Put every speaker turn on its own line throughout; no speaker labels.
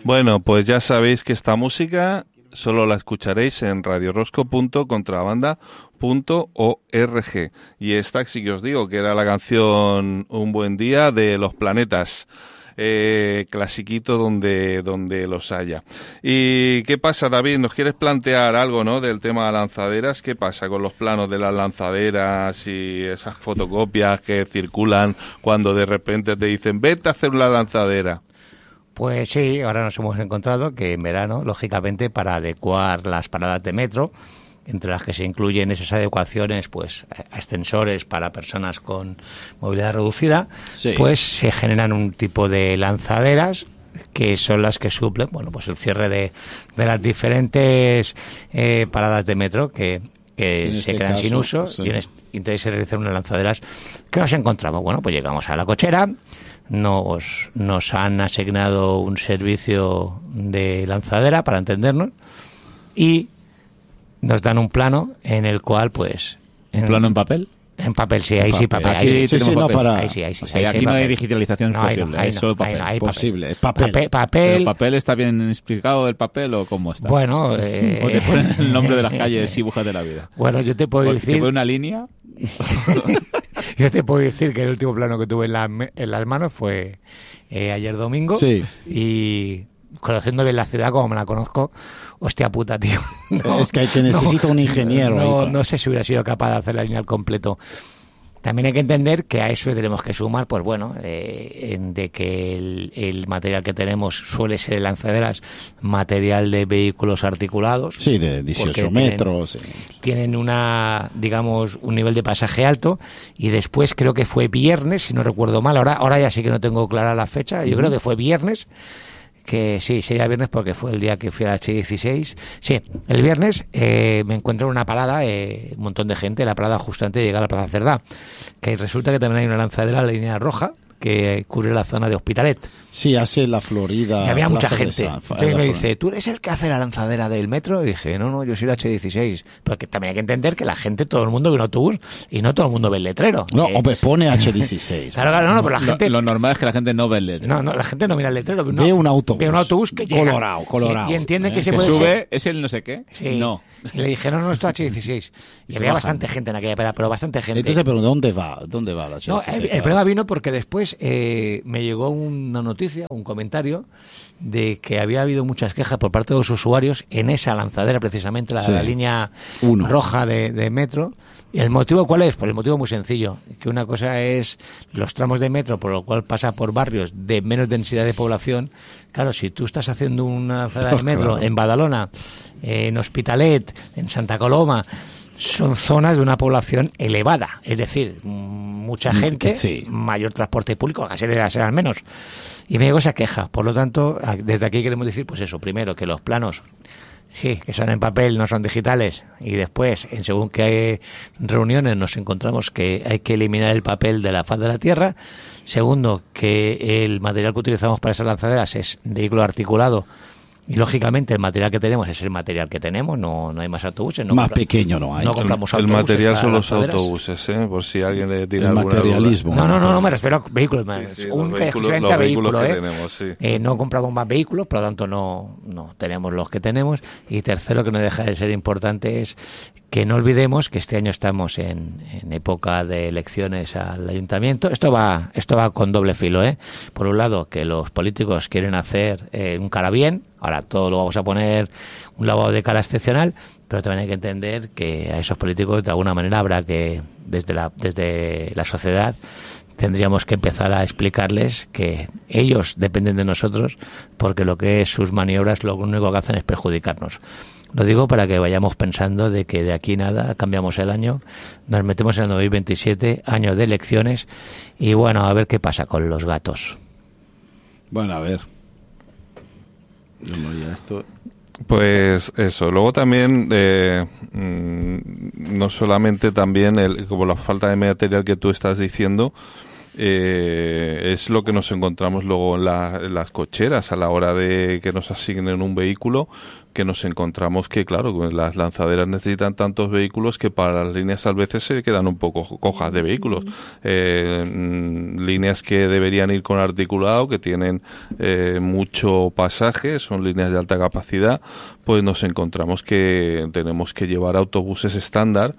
Bueno, pues ya sabéis que esta música solo la escucharéis en radiorosco.contrabanda.org. Y esta sí que os digo que era la canción Un buen día de Los Planetas. Clasiquito donde los haya. ¿Y qué pasa, David? ¿Nos quieres plantear algo, no, del tema de lanzaderas? ¿Qué pasa con los planos de las lanzaderas y esas fotocopias que circulan cuando de repente te dicen vete a hacer una lanzadera?
Pues sí, ahora nos hemos encontrado que en verano, lógicamente, para adecuar las paradas de metro, entre las que se incluyen esas adecuaciones, pues ascensores para personas con movilidad reducida, sí, pues se generan un tipo de lanzaderas que son las que suplen, bueno, pues el cierre de las diferentes paradas de metro que se quedan sin uso, sí, y entonces se realizan unas lanzaderas que nos encontramos. Bueno, pues llegamos a la cochera, nos han asignado un servicio de lanzadera, para entendernos, y nos dan un plano en el cual, pues...
¿Un plano en papel?
En papel, sí, ahí sí, papel.
Ahí sí,
no para...
Ahí sí.
O sea, aquí no hay digitalización posible, es solo papel.
Hay
posible, es papel.
Papel.
¿El papel está bien explicado, el papel, o cómo está?
Bueno...
¿O te ponen el nombre de las calles y Búscate la vida?
Bueno, yo te puedo decir...
¿Te ponen una línea?
Yo te puedo decir que el último plano que tuve en las manos fue ayer domingo.
Sí.
Y... conociendo bien la ciudad como me la conozco, hostia puta, tío. No,
es que necesita un ingeniero.
No sé si hubiera sido capaz de hacer la línea al completo. También hay que entender que a eso tenemos que sumar, pues bueno, de que el material que tenemos suele ser en lanzaderas, material de vehículos articulados.
Sí, de 18 metros.
Tienen un nivel de pasaje alto, y después creo que fue viernes, si no recuerdo mal, ahora ya sí que no tengo clara la fecha, yo creo que fue viernes, que sí, sería viernes porque fue el día que fui a la H16. Sí, el viernes me encuentro en una parada, un montón de gente, la parada justo antes de llegar a la Plaza Cerdá, que resulta que también hay una lanzadera en la línea roja que cubre la zona de Hospitalet.
Sí, hace la Florida.
Y había mucha gente. Entonces me dice, ¿tú eres el que hace la lanzadera del metro? Y dije, no, yo soy la H16. Porque también hay que entender que la gente, todo el mundo ve un autobús y no todo el mundo ve el letrero.
No, hombre, pone H16.
Claro, pero la gente...
Lo normal es que la gente no ve el letrero.
No, la gente no mira el letrero.
Ve un autobús.
Ve un autobús que llega.
Colorado.
Sí, y entiende que se
puede
sube,
ser. ¿Es el no sé qué?
Sí.
No.
Y le dije, no, esto es H16. Y había bastante gente en aquella parada, pero bastante gente.
Entonces, ¿pero dónde va la H16?
No, el problema vino porque después me llegó una noticia, un comentario, de que había habido muchas quejas por parte de los usuarios en esa lanzadera, precisamente, la línea roja de metro. ¿Y el motivo cuál es? Pues el motivo muy sencillo, que una cosa es los tramos de metro, por lo cual pasa por barrios de menos densidad de población. Claro, si tú estás haciendo una lanzadera de metro en Badalona, en Hospitalet, en Santa Coloma, son zonas de una población elevada, es decir, mucha gente, mayor transporte público, casi debería ser al menos. Y me llegó esa queja. Por lo tanto, desde aquí queremos decir, pues eso, primero, que los planos, sí, que son en papel, no son digitales, y después, en según qué reuniones nos encontramos que hay que eliminar el papel de la faz de la Tierra. Segundo, que el material que utilizamos para esas lanzaderas es vehículo articulado, y lógicamente el material que tenemos es el material que tenemos, no hay más autobuses.
Más pequeño no hay.
No compramos
el material son los
lanzaderas.
autobuses, por si alguien le tira
el materialismo.
No, me refiero a vehículos.
Un vehículos que tenemos, sí.
No compramos más vehículos, por lo tanto no tenemos los que tenemos. Y tercero, que no deja de ser importante, es que no olvidemos que este año estamos en época de elecciones al ayuntamiento. Esto va con doble filo, Por un lado, que los políticos quieren hacer un cara bien. Ahora todo lo vamos a poner un lavado de cara excepcional, pero también hay que entender que a esos políticos de alguna manera habrá que, desde la sociedad, tendríamos que empezar a explicarles que ellos dependen de nosotros, porque lo que es sus maniobras lo único que hacen es perjudicarnos. Lo digo para que vayamos pensando de que de aquí nada, cambiamos el año, nos metemos en el 2027, año de elecciones, y bueno, a ver qué pasa con los gatos.
Bueno, a ver. Esto...
Pues eso, luego también no solamente también como la falta de material que tú estás diciendo, es lo que nos encontramos luego en las cocheras a la hora de que nos asignen un vehículo, que nos encontramos que, claro, las lanzaderas necesitan tantos vehículos que para las líneas a veces se quedan un poco cojas de vehículos. Líneas que deberían ir con articulado, que tienen mucho pasaje, son líneas de alta capacidad, pues nos encontramos que tenemos que llevar autobuses estándar,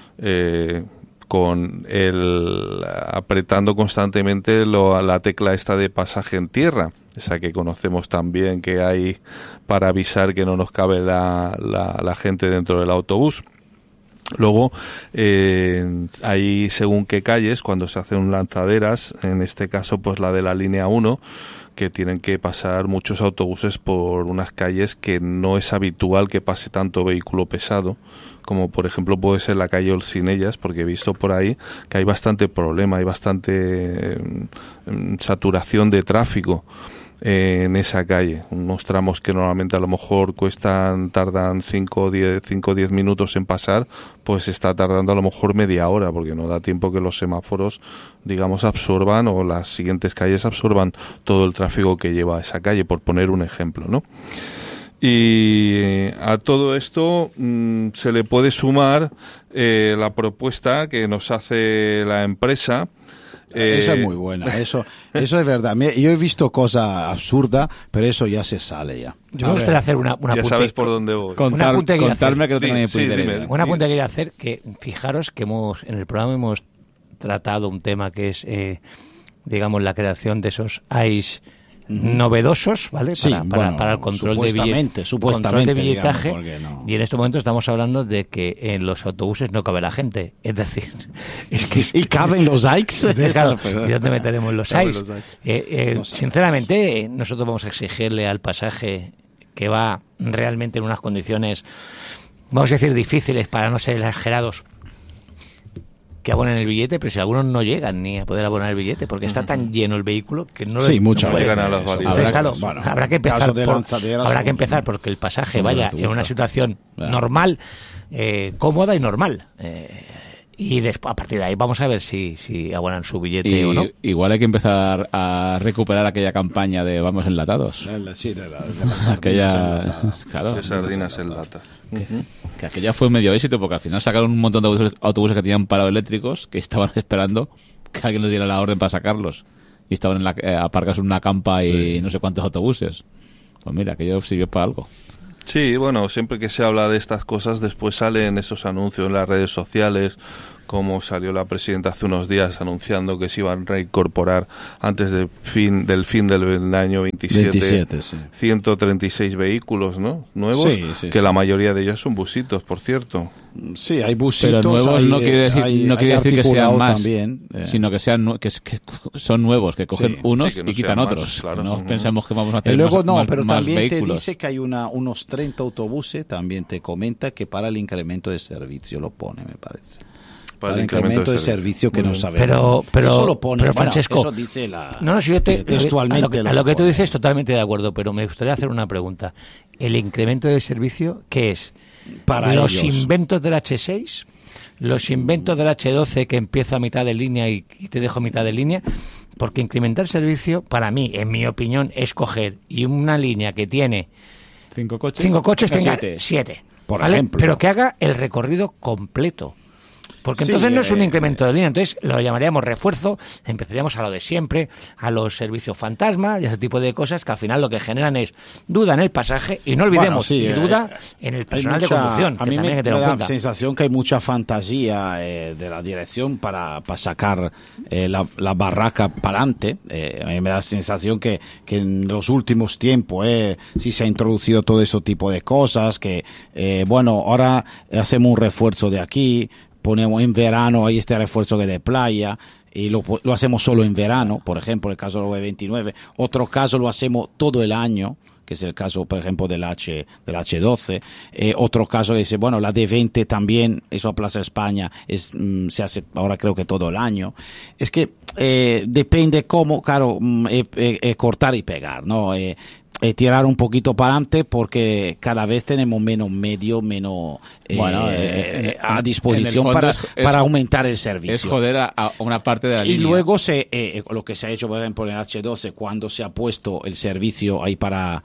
con apretando constantemente la tecla esta de pasaje en tierra, esa que conocemos también que hay para avisar que no nos cabe la gente dentro del autobús. Luego, hay según qué calles, cuando se hacen lanzaderas, en este caso pues la de la línea 1, que tienen que pasar muchos autobuses por unas calles que no es habitual que pase tanto vehículo pesado, como por ejemplo puede ser la calle Olcinellas, porque he visto por ahí que hay bastante problema, hay bastante saturación de tráfico en esa calle. Unos tramos que normalmente a lo mejor tardan 5 o 10 minutos en pasar, pues está tardando a lo mejor media hora, porque no da tiempo que los semáforos, digamos, absorban, o las siguientes calles absorban todo el tráfico que lleva a esa calle, por poner un ejemplo, ¿no? Y a todo esto se le puede sumar la propuesta que nos hace la empresa.
Esa es muy buena, eso es verdad. Yo he visto cosas absurdas, pero eso ya se sale ya.
Yo me gustaría hacer una
ya sabes por dónde voy.
Contarme que no tengo ni puta idea.
Una punta que quería hacer, que fijaros que en el programa hemos tratado un tema que es, digamos, la creación de esos AIS novedosos, ¿vale?
Sí,
para el control de billetaje,
digamos, no.
Y en este momento estamos hablando de que en los autobuses no cabe la gente, es decir, es que
y caben los AIS.
Claro, ¿y dónde meteremos los AIS? Sinceramente, nosotros vamos a exigirle al pasaje que va realmente en unas condiciones, vamos a decir, difíciles, para no ser exagerados, que abonen el billete, pero si algunos no llegan ni a poder abonar el billete, porque está tan lleno el vehículo que no
muchas
no
veces.
Llegan a los válidos.
Entonces, habrá que empezar porque el pasaje vaya en una situación normal, cómoda y normal. Y después, a partir de ahí vamos a ver si abonan su billete o no.
Igual hay que empezar a recuperar aquella campaña de vamos enlatados. Aquella, claro,
sardinas en lata.
Que aquella fue medio éxito, porque al final sacaron un montón de autobuses que tenían parados eléctricos, que estaban esperando que alguien les diera la orden para sacarlos, y estaban aparcados en una campa y no sé cuántos autobuses. Pues mira, aquello sirvió para algo.
Sí, bueno, siempre que se habla de estas cosas, después salen esos anuncios en las redes sociales, como salió la presidenta hace unos días anunciando que se iban a reincorporar antes del fin del año 27
sí.
136 vehículos, ¿no? Nuevos, que la mayoría de ellos son busitos, por cierto.
Sí, hay busitos.
Pero nuevos no quiere decir que sean más,
también,
sino que sean que son nuevos, que cogen unos y quitan otros.
Más, claro.
No pensemos que vamos a tener
luego,
más
pero también
vehículos.
te dice que hay unos 30 autobuses, también te comenta que para el incremento de servicio lo pone, me parece. Para el incremento de servicio que no sabemos.
Pero
eso lo pone,
Francesco,
eso dice
si yo
textualmente.
A lo que tú dices totalmente de acuerdo, pero me gustaría hacer una pregunta. ¿El incremento de servicio qué es?
Para
los
ellos.
Inventos del H6, los inventos del H12 que empieza a mitad de línea y te dejo a mitad de línea, porque incrementar el servicio, para mí, en mi opinión, es coger y una línea que tiene
5 coches
tenga 7,
por
¿vale?
ejemplo.
Pero que haga el recorrido completo. Porque entonces no es un incremento de línea, entonces lo llamaríamos refuerzo, empezaríamos a lo de siempre, a los servicios fantasma y ese tipo de cosas que al final lo que generan es duda en el pasaje y no olvidemos, y duda en el personal de conducción.
A mí me da la
cuenta.
sensación que hay mucha fantasía de la dirección para sacar la barraca para adelante. A mí me da la sensación que en los últimos tiempos sí se ha introducido todo ese tipo de cosas, que ahora hacemos un refuerzo de aquí, ponemos en verano ahí este refuerzo que de playa y lo hacemos solo en verano, por ejemplo, el caso del V29. Otro caso lo hacemos todo el año, que es el caso, por ejemplo, del H12. Otro caso dice, la D20 también, eso a Plaza España, se hace ahora creo que todo el año. Es que depende cómo, claro, cortar y pegar, ¿no? tirar un poquito para adelante porque cada vez tenemos menos medios, menos a disposición para aumentar el servicio.
Es joder a una parte de la línea.
Y luego lo que se ha hecho, por ejemplo, en H12, cuando se ha puesto el servicio ahí para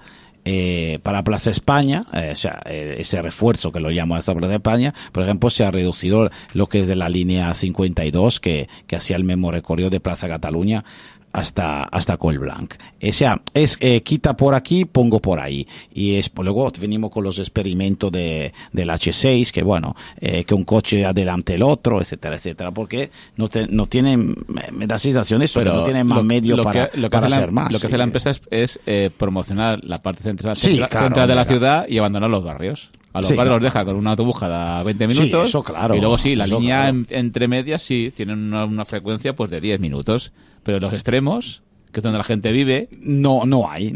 Plaza España, o sea, ese refuerzo que lo llamo hasta Plaza España, por ejemplo, se ha reducido lo que es de la línea 52 que hacía el mismo recorrido de Plaza Cataluña hasta Collblanc. O sea, es quita por aquí, pongo por ahí. Y luego venimos con los experimentos del H6, que bueno, que un coche adelante el otro, etcétera, etcétera, porque no tienen, me da sensación eso, pero que no tienen más medios para hacer más.
Lo que hace la empresa es promocionar la parte central de la ciudad y abandonar los barrios. A los barrios los deja con un autobús cada 20 minutos.
Sí, eso claro.
Y luego la línea entre medias tienen una frecuencia pues de 10 minutos. Pero en los extremos, que es donde la gente vive,
no hay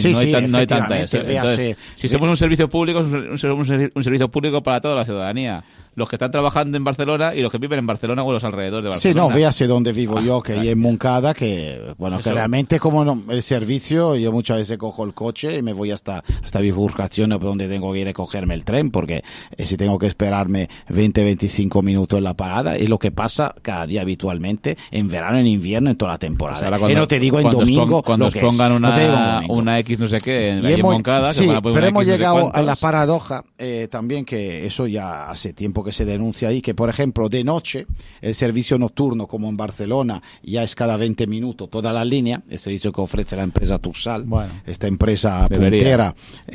tanta eso. Entonces, si somos un servicio público, un servicio público para toda la ciudadanía. Los que están trabajando en Barcelona y los que viven en Barcelona o los alrededores de Barcelona.
Sí, no, véase donde vivo yo, que hay en Moncada, que bueno, que realmente como el servicio, yo muchas veces cojo el coche y me voy hasta bifurcaciones donde tengo que ir a cogerme el tren, porque si tengo que esperarme 20-25 minutos en la parada, es lo que pasa cada día habitualmente, en verano, en invierno, en toda la temporada.
O sea, cuando,
no te digo en domingo.
Cuando os pongan una X no sé qué en Moncada.
Sí, pero hemos llegado a la paradoja también, que eso ya hace tiempo que se denuncia ahí, que por ejemplo de noche el servicio nocturno, como en Barcelona, ya es cada 20 minutos toda la línea, el servicio que ofrece la empresa Tursal, esta empresa puntera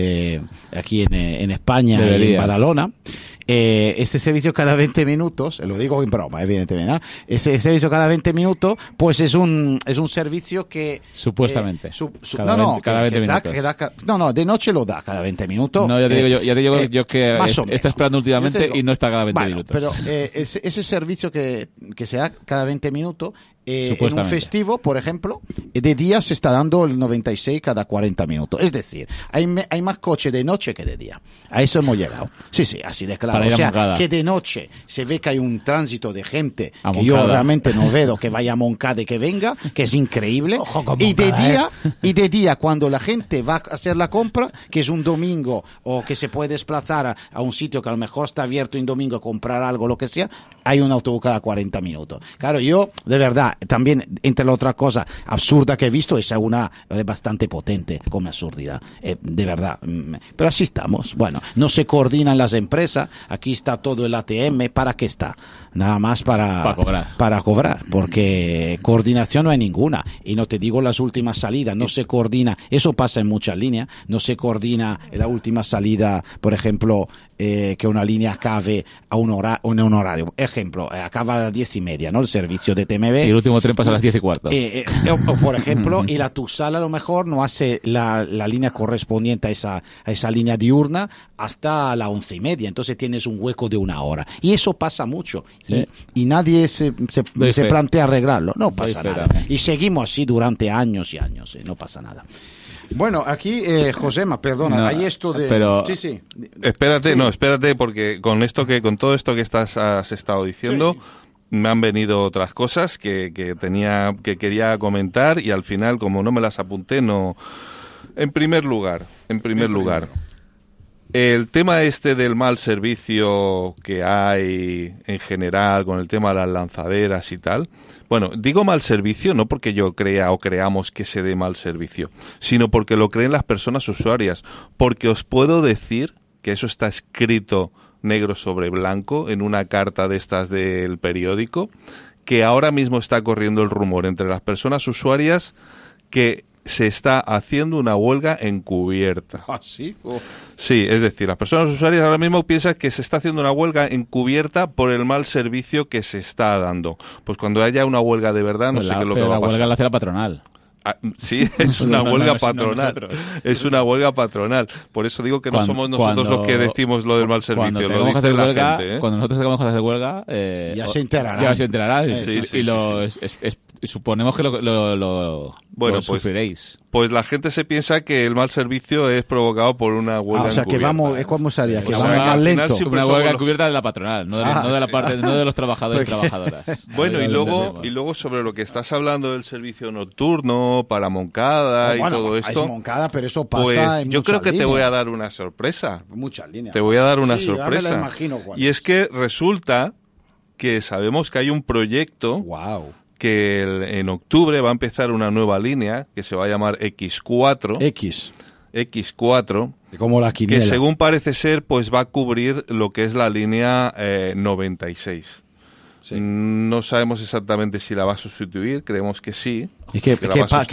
aquí en España y en Badalona. Este servicio cada 20 minutos, lo digo en broma, evidentemente, ¿no? Ese servicio cada 20 minutos, pues es un servicio que
supuestamente
cada 20 minutos. De noche lo da cada 20 minutos.
No, ya te digo yo que está esperando últimamente y no está cada 20 minutos.
Pero ese servicio que se da cada 20 minutos, en un festivo, por ejemplo, de día se está dando el 96 cada 40 minutos. Es decir, hay más coche de noche que de día. A eso hemos llegado. Sí, así de claro. O sea, que de noche se ve que hay un tránsito de gente que yo realmente no veo que vaya a Moncada y que venga, que es increíble. Y de día, cuando la gente va a hacer la compra, que es un domingo o que se puede desplazar a un sitio que a lo mejor está abierto en domingo a comprar algo, lo que sea, hay un autobús cada 40 minutos. Claro, yo, de verdad, también, entre las otras cosas absurdas que he visto, es bastante potente como absurdidad, de verdad. Pero así estamos. Bueno, no se coordinan las empresas. Aquí está todo el ATM. ¿Para qué está? Nada más para cobrar, porque coordinación no hay ninguna. Y no te digo las últimas salidas, no se coordina. Eso pasa en muchas líneas. No se coordina la última salida, por ejemplo, que una línea acabe a un horario. Ejemplo, acaba a las 10:30, ¿no? El servicio de TMB.
Y el último tren pasa a las 10:15.
O por ejemplo, y la Tursal a lo mejor no hace la línea correspondiente a esa línea diurna hasta las 11:30. Entonces tienes un hueco de una hora. Y eso pasa mucho. Sí. Y nadie se plantea arreglarlo. No pasa nada. Y seguimos así durante años y años. No pasa nada. Bueno, aquí, Josema, perdona, hay esto de...
Pero...
Sí.
Espérate, porque con todo esto que has estado diciendo... Sí. Me han venido otras cosas que quería comentar y al final, como no me las apunté, no. En primer lugar, el tema del mal servicio que hay en general con el tema de las lanzaderas y tal. Bueno, digo mal servicio no porque yo crea o creamos que se dé mal servicio, sino porque lo creen las personas usuarias. Porque os puedo decir que eso está escrito negro sobre blanco en una carta de estas del periódico, que ahora mismo está corriendo el rumor entre las personas usuarias que se está haciendo una huelga encubierta.
¿Ah, sí? Oh.
Sí, es decir, las personas usuarias ahora mismo piensan que se está haciendo una huelga encubierta por el mal servicio que se está dando. Pues cuando haya una huelga de verdad, no sé qué es lo que va a pasar.
La huelga la hace la patronal.
Sí, es una huelga patronal. Es una huelga patronal. Por eso digo que no somos nosotros los que decimos lo del mal servicio. Cuando
nosotros tengamos que hacer huelga,
ya se enterará.
Y suponemos que lo sufriréis.
Pues la gente se piensa que el mal servicio es provocado por una huelga.
O sea, que vamos, ¿cómo sería? Que vamos más lento.
Una huelga encubierta de la patronal, no de la parte, no de los trabajadores y trabajadoras.
Bueno, y luego sobre lo que estás hablando del servicio nocturno para Moncada y todo esto.
Es Moncada, pero eso pasa
pues
en
yo creo que
líneas.
te voy a dar una sorpresa.
Muchas líneas.
Te voy a dar una
sí,
sorpresa.
Ya me la imagino cuál
y es que resulta que sabemos que hay un proyecto.
Wow.
Que en octubre va a empezar una nueva línea que se va a llamar X4. X4.
Como la quiniela.
Que según parece ser, pues va a cubrir lo que es la línea 96. Sí. No sabemos exactamente si la va a sustituir, creemos que sí.
¿Y qué pasa?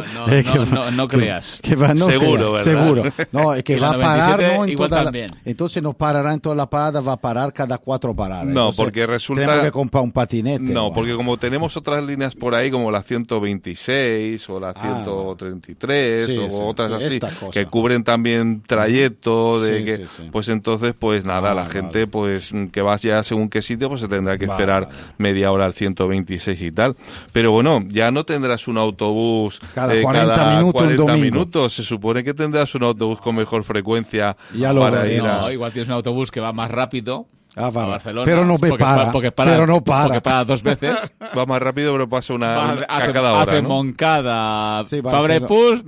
No creas.
Seguro, ¿verdad?
Seguro. No, es que va a parar, ¿no?
En
entonces no parará en todas las paradas, va a parar cada 4 paradas.
No,
entonces,
porque resulta...
Tenemos que comprar un patinete.
No, porque como tenemos otras líneas por ahí, como la 126 o la 133 o otras así, que cubren también trayecto, pues entonces, pues nada, la gente, pues que vaya según qué sitio, pues se tendrá que esperar media hora al 126 y tal. Pero bueno, ya no tendrás un autobús
cada 40
minutos. Se supone que tendrás un autobús con mejor frecuencia
ya lo
para ir a...
No, igual tienes un autobús que va más rápido a Barcelona.
Pero no para.
Porque para 2 veces.
Va más rápido, pero pasa a cada hora,
hace
¿no?
Moncada, Fabrepuls,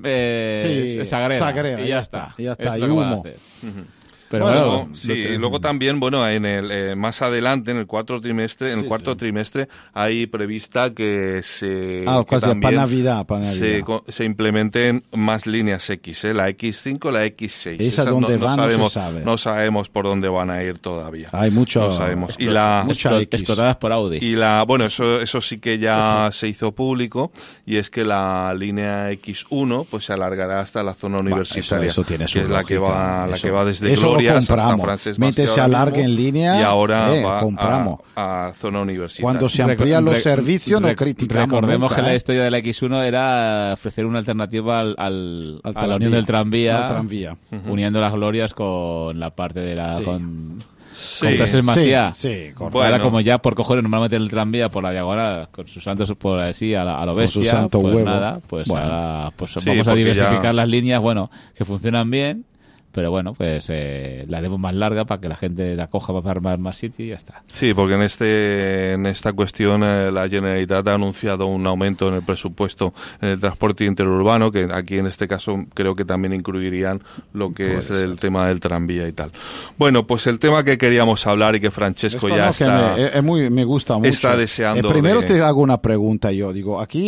Sagrera. Y ya está.
Y humo.
Pero bueno, sí, y luego también, bueno, en el más adelante, en el cuarto trimestre, hay prevista que se
para Navidad.
Se implementen más líneas X, la X5, la X6.
Esa dónde van no se sabe.
No sabemos por dónde van a ir todavía.
Hay mucho.
No sabemos. Y
explotadas por Audi.
Y bueno, eso sí que ya se hizo público, y es que la línea X1 pues se alargará hasta la zona universitaria,
eso tiene su
que es la que va desde
eso
Gloria
compramos. Mientras se alargue en línea
y ahora
compramos
a zona universitaria.
Cuando se amplían los servicios no criticamos.
Recordemos
nunca,
que la historia de la X1 era ofrecer una alternativa a la unión del tranvía, uniendo las glorias con la parte de la... con Francesc Macià. Ahora, como ya por cojones normalmente el tranvía por la diagonal con sus santos por así a lo bestia,
su santo
pues
huevo.
Nada, pues ahora vamos a diversificar las líneas, que funcionan bien. Pero bueno, pues la haremos más larga para que la gente la coja para armar más sitio y ya está.
Sí, porque en esta cuestión la Generalitat ha anunciado un aumento en el presupuesto en el transporte interurbano, que aquí en este caso creo que también incluirían lo que es el tema del tranvía y tal. Bueno, pues el tema que queríamos hablar y que Francesco ya está...
me gusta mucho.
Está deseando...
primero te hago una pregunta yo. Digo, aquí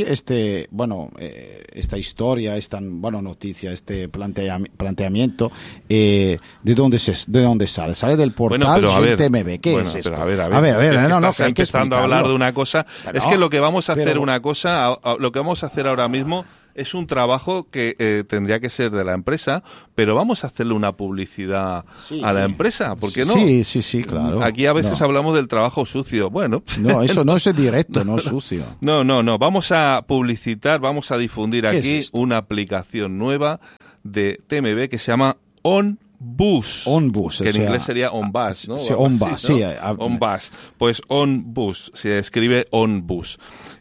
esta historia, esta noticia, este planteamiento... ¿de dónde sale? Sale del portal GTMB. ¿Qué es esto?
A ver, estás empezando a hablar de una cosa.
Pero,
es que lo que vamos a hacer lo que vamos a hacer ahora mismo es un trabajo que tendría que ser de la empresa, pero vamos a hacerle una publicidad a la empresa, ¿por qué no?
Sí, claro.
Aquí a veces hablamos del trabajo sucio. Bueno,
no, eso no es directo, no es sucio.
No. Vamos a publicitar, vamos a difundir aquí una aplicación nueva de TMB que se llama OnBus, que en inglés sería OnBus, ¿no?
Sí, OnBus, sí.
OnBus. Pues OnBus, se escribe OnBus.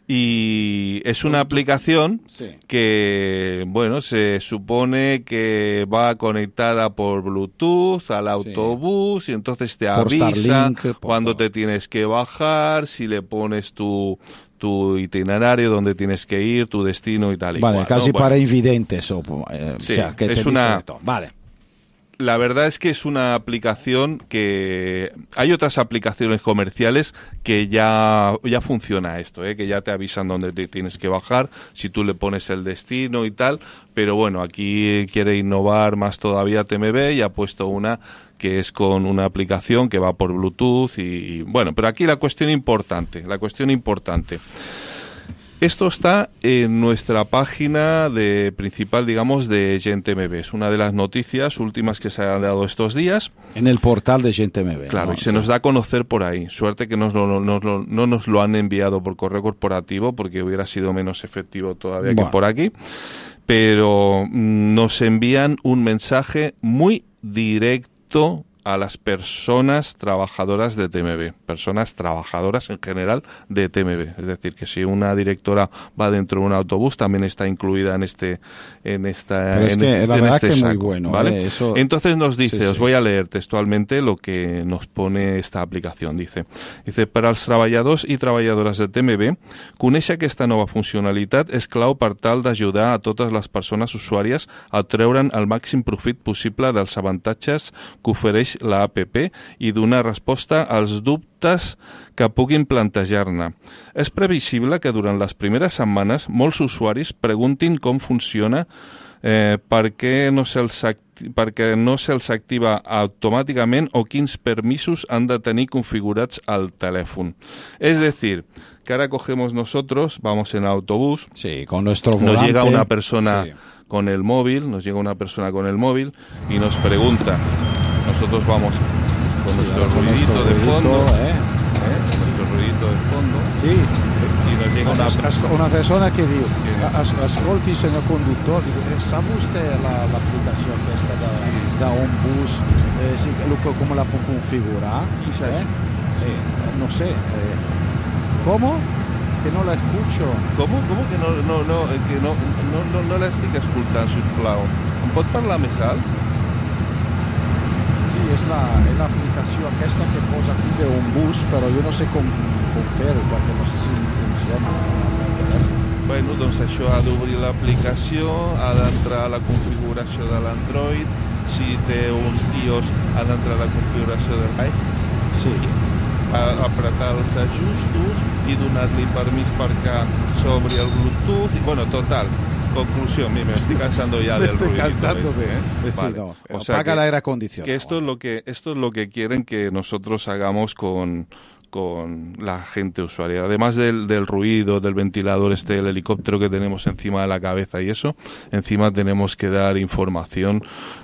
Y es una aplicación que, se supone que va conectada por Bluetooth al autobús y entonces te avisa
Starlink,
cuando te tienes que bajar, si le pones tu itinerario, dónde tienes que ir, tu destino y tal y cual.
Casi para invidentes. Que
es
Vale.
La verdad es que es una aplicación que... Hay otras aplicaciones comerciales que ya funciona esto, que ya te avisan dónde te tienes que bajar, si tú le pones el destino y tal, pero bueno, aquí quiere innovar más todavía TMB y ha puesto una que es con una aplicación que va por Bluetooth y bueno, pero aquí la cuestión importante. Esto está en nuestra página principal, digamos, de GenTMB. Es una de las noticias últimas que se han dado estos días.
En el portal de GenTMB.
Claro, y se nos da a conocer por ahí. Suerte que no nos lo han enviado por correo corporativo, porque hubiera sido menos efectivo todavía que por aquí. Pero nos envían un mensaje muy directo a las personas trabajadoras de TMB, personas trabajadoras en general de TMB. Es decir, que si una directora va dentro de un autobús, también está incluida en este
saco, muy bueno,
¿vale?
Eso...
Entonces nos dice,
sí,
os voy a leer textualmente lo que nos pone esta aplicación. Dice, per als treballadors i treballadores de TMB, conèixer aquesta nova funcionalitat és clau per tal d'ajudar a totes les persones usuàries a treure'n el màxim profit possible dels avantatges que ofereix la APP i donar resposta als dubtes que puguin plantejar-ne. És previsible que durant les primeres setmanes molts usuaris preguntin com funciona, per què no se'ls activa automàticament o quins permisos han de tenir configurats al teléfono. Es decir, que ahora cogemos nosotros, vamos en autobús,
sí, con nuestro volante,
nos llega una persona
sí,
con el móvil, y nos pregunta, nosotros vamos con nuestro ruidito de fondo, nuestro ruidito de fondo,
sí,
y nos llega
una persona que dice, ascolti señor conductor, ¿sabe usted la aplicación esta da un bus, cómo la puedo configurar? No sé, ¿cómo? Que no la escucho.
¿Cómo que no la estic escoltant, sisplau? Em pot parlar més alt?
Sí, es la aplicación esta que posa aquí de un bus, pero yo no sé cómo fer-ho, perquè no sé si funciona amb el telèfon.
Bueno, doncs això ha d'obrir l'aplicació, ha d'entrar a la configuració de l'Android, si té un iOS ha d'entrar a la configuració de l'iPhone,
sí,
apretar els ajustos i donar-li permís perquè s'obri el Bluetooth, y bueno, total. Conclusión, me estoy cansando ya del ruidito.
Me estoy cansando
vale.
Sí, no.
O sea
apaga el aire acondicionado.
Que esto es lo que quieren que nosotros hagamos con la gente usuaria. Además del ruido, del ventilador, el helicóptero que tenemos encima de la cabeza y eso, encima tenemos que dar información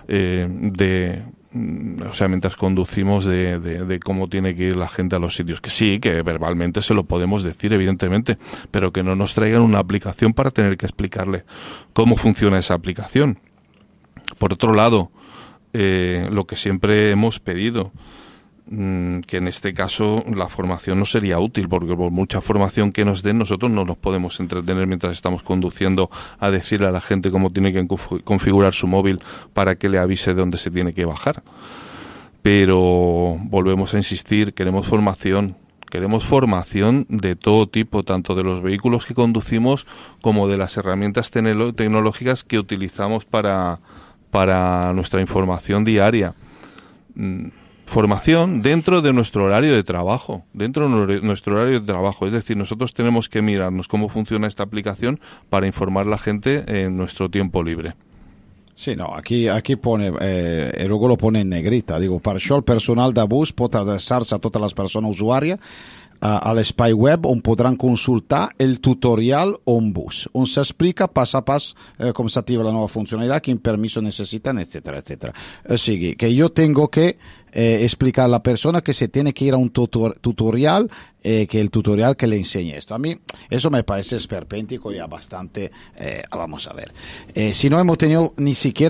mientras conducimos de cómo tiene que ir la gente a los sitios. Que sí, que verbalmente se lo podemos decir, evidentemente, pero que no nos traigan una aplicación para tener que explicarle cómo funciona esa aplicación. Por otro lado, lo que siempre hemos pedido, que en este caso la formación no sería útil, porque por mucha formación que nos den, nosotros no nos podemos entretener mientras estamos conduciendo a decirle a la gente cómo tiene que configurar su móvil para que le avise de dónde se tiene que bajar. Pero volvemos a insistir, queremos formación de todo tipo, tanto de los vehículos que conducimos como de las herramientas tecnológicas que utilizamos para nuestra información diaria. Formación dentro de nuestro horario de trabajo, es decir, nosotros tenemos que mirarnos cómo funciona esta aplicación para informar a la gente en nuestro tiempo libre.
Sí, no, aquí pone, e luego lo pone en negrita, digo, per això el personal de bus pot adreçar-se a totes les persones usuàries a l'espai web on podran consultar el tutorial on bus, on s'explica pas a pas com s'activa la nova funcionalitat, quin permiso necesitan, etcétera, etcétera. O sigui, que yo tengo que explicar a la persona que se tiene que ir a un tutorial, que el tutorial que le enseñe esto. A mí eso me parece esperpéntico y bastante, vamos a ver. Si no hemos tenido ni siquiera